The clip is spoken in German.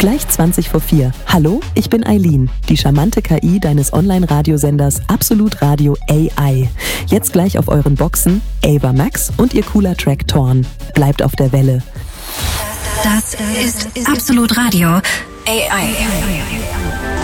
Gleich 20 vor 4. Hallo, ich bin Eileen, die charmante KI deines Online-Radiosenders Absolut Radio AI. Jetzt gleich auf euren Boxen Ava Max und ihr cooler Track Torn. Bleibt auf der Welle. Das ist Absolut Radio AI.